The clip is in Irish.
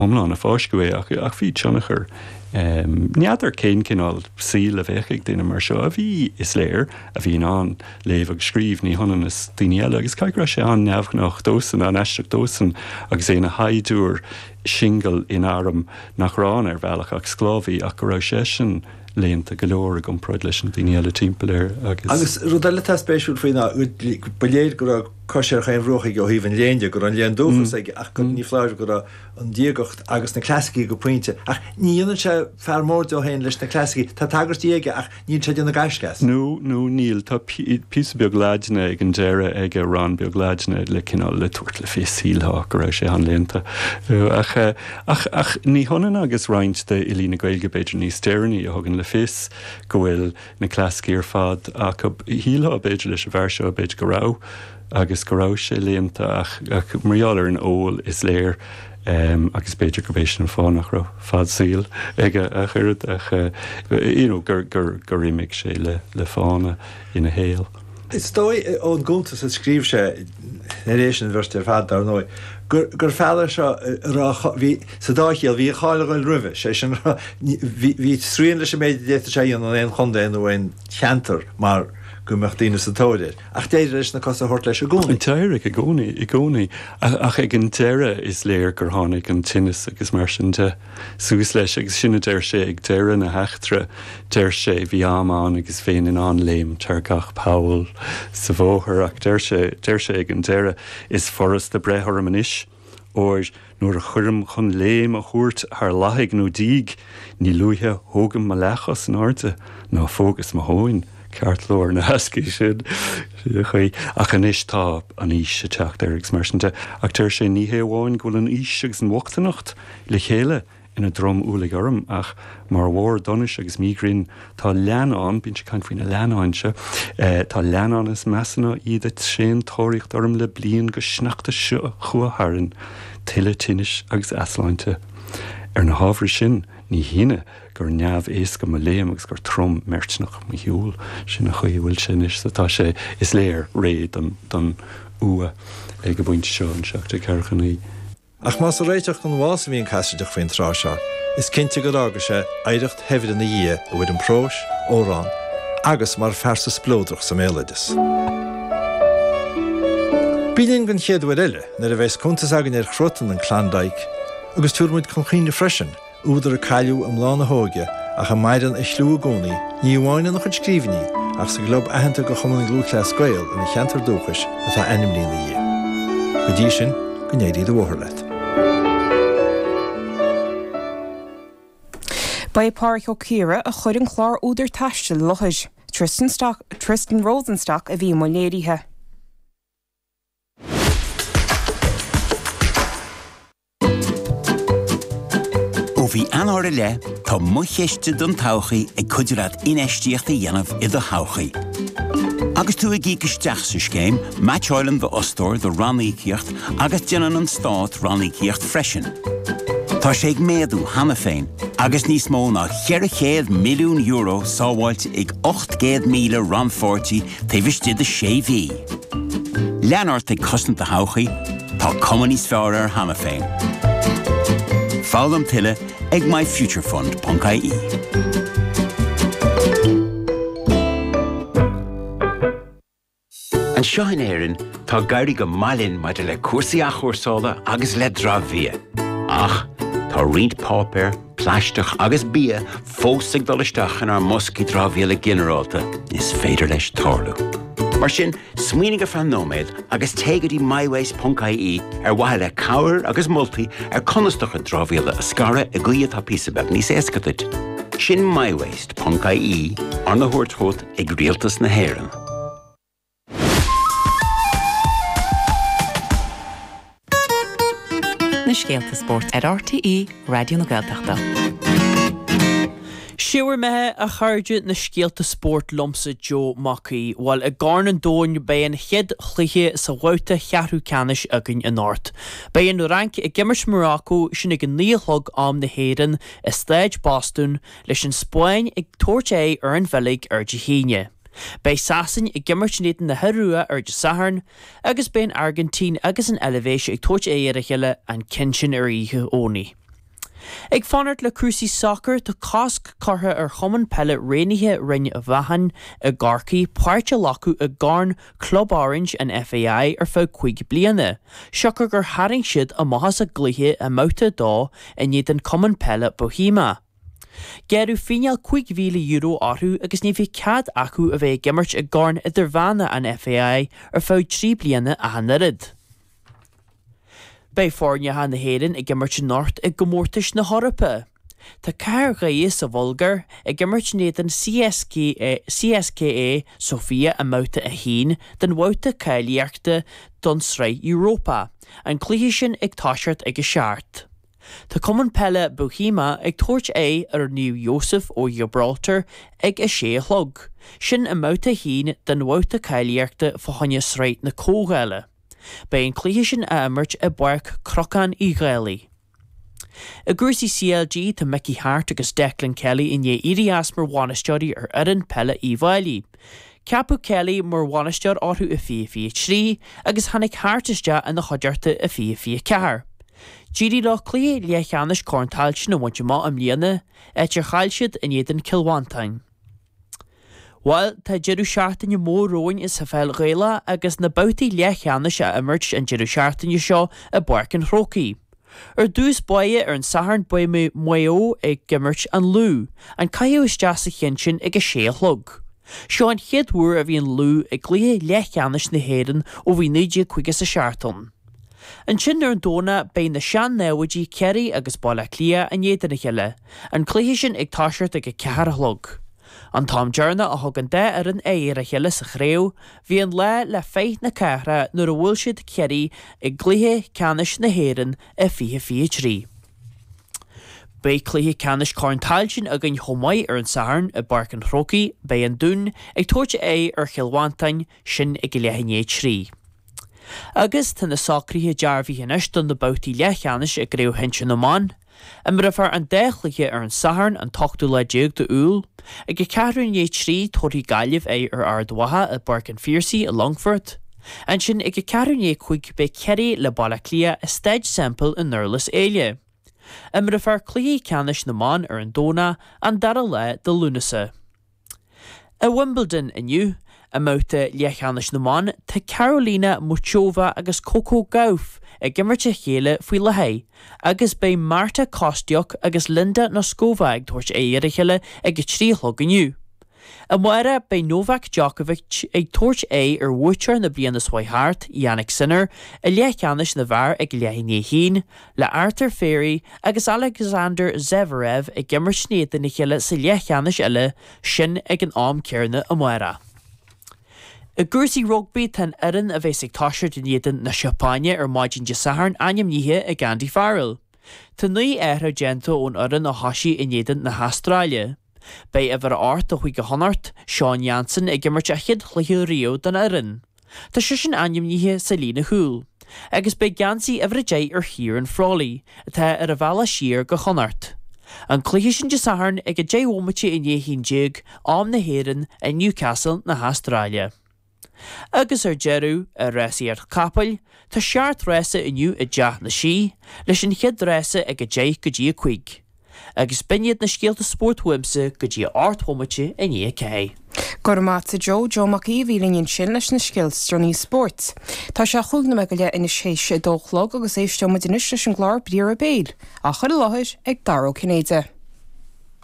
omlána fáiscué ach bhí teannachar neadar cén cinál síl a bheitchaigh duine mar seo a bhí is léir a bhí an léamh agus scríomh ní honan is daoine eile agus caigra sé an neamhnach dósan an eisteach dósan agus é na haidúr single in áram nach rán ar bhealach ach sclábhí ach go raibh sé sin léanta go leor a gompraid leis an daoine eile timpeall agus rudaile tá spéisiúil faoina beléad go raibh cosir chaim rochaigh ó híhann léinde gur an léon dóchas ach go ní fláir go an díagacht agus na clásicí go pointe ach níonan se fear mór do héin leis na clásicí tá tagart díige ach níl se na gaisgas. nó níl tá pí beag láidne ag an deire ag a rán beag láidne le cinál le tuairt le fé sílthá go raibh sé an léanta ach ní honan agus roinnt de i lína gailge beidir níos steirní a thugann le fis go bhfuil na clásicí ar fad ach hílá beidir leis a bhar seo beidir go rá agus go rá sé léanta ach marall ar an óil is léir agus beidir go béis an fánach ra fad síl ag a chuird ach gur riimiigh sé le fána ina héal. Is dói ón gúntas a scríb sé rééis an bhirt ar fad ar nói. Gur feallar seo sa dáchéal bhí cháileáil ruimh sé sin bhí sríon leis méid déta sé an éon chundain ó ein cheantar mar go meachtaíine sa tóidir. Ach déidir leis na cosa hort leis a gcónaí. An teire i gcónaí ach ag an teire is léir gur tháinig an tinnis agus mar sin de suas leis agus sinna déir sé ag deire na heachtra déir sé bhí amán agus féin in an léim tar gach Powell sa bhóthar ach déir sé ag an deire is foras de brethir am inis óir nuair a chuirm chun léim a chuairt th lathaigh nó díg ní luithe thógam má lechas an áirte ná fógus má hóin. Ceart lór na husky sin ach an is tá an ís se teach agus mar sinnte ach tuir sé ní héháin ghfuil an ís agus an bhachtanacht le chéile ina drom úlaigh orm ach mar bhór donis agus mígrinn tá leanán bíonn se caiin faoine leanáinse tá leanán is mesanna iad sin tóiríocht orm le blion go sneachta seo chuatharann tuile tinis agus easláinte ar na hábhar sin ní híine gur neamh éas go léam agus gur trom mertnach mo hiúil sin na chuí bhfuil sin is tá sé is léir réad don ua ag go bhaint seo an seachta cearchaní. Ach más a réiteach an bhás a bhíon caiisteach faoin trá seo, is cinnte go ága sé éireacht hefid na dhé a bhfuid an próis, órán, agus mar fersa splódrach sa méileidir. Bíonn gan chéadhfuir eile nar a bheits contas agan ar chrutan an Clondaig, agus túrmuid chun chéine freisin údar a caiú am lána hóige ach a maidan i slú a gcónaí, ní bháine nach chud scríbhní ach sa glob ahananta go chumann glúchlea scoil ina cheantar dúchas atá enim lína dhé. Go dtí sin go néadaí do bhóthar leit. Ba páirc ó Ciara a chuir an chlár údar taiste lochais, Tristan Rosenstock a bhí mo léirithe. Bhí anóir le tá muchéiste don todhchaí ag cuidirad inéistíochta dhéanamh i do todhchaí. Agus tú ag ícisteach sa scéim, Match-Island the Ostóir do Rannaíocht agus déanann an Stát Rannaíocht freisin. Tá sé ag méadú hana féin, agus níos mó ná 400 milliún euro sábháilte ag 800,000 ranfortí taobhiste de séhí. Leanart ag cosnta todhchaí, tá cumanníos fearr ar hana féin. Fálam tuile ag myfuturefund.ie. An seo in éireann tá gairí go mailinn maidir le cuasaí a chóirsála agus le drámhbhia. Ach, tá riont pápéir, pleisteach agus bia fósaigh dolisteach in ar moscaí drámhbhia le ginearálta is féidir leis tarlú. Mar sin, smaoinigh a fanóméid agus téigeadí myways.ie ar bhaile cabhair agus multaí ar conastacha drámhbhíola a scara a gcuiad tá písabeh níos éascaid. Sin myways.ie ar na thuairteót ag rialtas na hÉireann. Na Scéalta Sport ar RTE Radio na Gaeltachta. Siúr methe a chuirde na Scéalta Sport lomsa Joe Mackey, while a garnan dóin bein chiad chluiche sa bhauta chearú canis agin in áirt. Bein no rank I gimmers Morocco sin ag níolthg am na héireann is sléid Boston leis an Spáin ag tuairt é ar an bhealaigh ar de Chéine. Bei sasan I gimmert nétan na herúa ar de Saharn, agus bein Argentín agus an Elevation ag tuairt é ar a chiile an cinshin ar ihe óní. Ag fanart le crusaí soccer tá casc cartha ar choman pelle réinithe rinne a bhahan a garcaí páirte lacu a garn Club Orange an FAI ar fá 5 bliana. Seachar gur haring siad a mahas a gluthe a mouta dá in iad an common pelle Bohema. Geirú fíneal €5,000 orthú agus ní bhí cad acu a bheith gimmert a garn idir bhana an FAI ar fá 3 bliana a hanarid. Bei fórne ha na héireann ag gimmert North ag gomórtais na Horpa. Tá cair gaí sa bhulgar ag gimmert néan CSKA Sofia a mouta a hín den bhauta cailíochta don sraith Europa, an clúthe sin ag táisiart ag a seart. Tá common pelle Bohema ag tuairt ar New Joseph ó Gibraltar ag a séhlog, sin a mouta hín den bhauta cailíochta fáhanne sraith na cógaile. Bei an clúthe sin a immert a buarc crocán í Gailí. A gúsaí CLG tá Mickey Hart agus Declan Kelly in irí asmar bhainaisteoirí ar oireann pelle í Bhailí. Ceapú Kelly mar bhainaisteoir orthú a fí trí agus tháinig Hart isteach in na choidearta a fí ceathar. Dírí le clí lechanis corntáil sin bhainte má am líana éitir chail siad in iad an Kilwantain. While tá jeú seaartain mór roin is sa fel réile agus na boutaí lechanis a immert an jeú seaartain seo a buarc an Rocaí. Ar dús buie ar an saharn buime muo ag gimmert an lú, an caiú is deas a chin ag a séhlog. Seo an chiadúr a bhí an lú ag gluthe lechanis na héireann ó bhí 9 a seaartún. An sin ar an dóna bei na sean newadí Kerry agus bála clia an éidir na cheile, an clúthe sin ag táisiart ag a ceathlog. An Tom Jarna a thugan de ar an éir a cheile sa chréw, bhí an le féith na ceithre nuair a bhfuil siad Kerry ag gluthe canis na héireann a fí trí. Bei clúthe canis corntáil sin a gan chomáid ar an saharn a barc an Rocaí, bei an dún ag tuairt ar Kilwantain sin ag lehanné trí. Agus tá na sacríthe dearbhí inis don na boutaí lechanis ag gréibh hinse amán, a mar far an déchlathe ar an saharn an tochtú le déag de úl, ag a cearann trí tóirí gaiileh ar ardwatha a barc an Fiersaí a Longford, an sin ag a cearann chuig be Kerry le balla clia a stage sample in Nurlas éile. A mar far clí canis na mán ar an dóna an dara le de Lunasa. A Wimbledon iniu, a mouta lechanis na mán, tá Carolina Muchova agus Coco Gauff ag gimmerte chéile faoi lethaid, agus bei Marta Kostyuk agus Linda Noskova ag tuairt ar a chéile ag a tríoch iniu. A muire bei Novak Djokovic ag tuairt ar bhuiitear na bliana Swihart, Yannick Sinner, a lechanis na bhar ag lehanné hín, le Arthur Ferry agus Alexander Zverev ag gimmert snéad na chéile sa lechanis eile sin ag an am cearna a muire. A gúsaí rugby tan oireann a bheits ag táisiart in iad na Seapáine ar maidin de saharn aim níthe ag Andy Farrell. Tá nuí éithre gento ón oireann a thosaí in iad na Hastráile. Bei a bhar ort a chuig go honart, Sean Jansen ag gimmert a chiad chluiche Rio den oireann. Tá sin aim níthe sa lína húil. Agus bei gansaí a bhreidé ar hir an Frawley, atá ar a bhela siar go honart. An clúthe sin de saharn ag a déhómate in hín déag am na héireann in Newcastle na Hastráile. Agus ar jeú a résaí ar capal, tá seart résa iniu a deach na sí, leis an chiad résa ag a dé go dtí chuig. Agus biniad na scéalta sporthuimsa go dtí arthómate in cé. Gormat sa Joe Mackey bhílíonn sin leis na scéalstraní sport. Tá se chuig na go le ina séise dóchlog agus éisteach inis leis an gláir bríar a béil, a chud láthir ag daró cinnéide.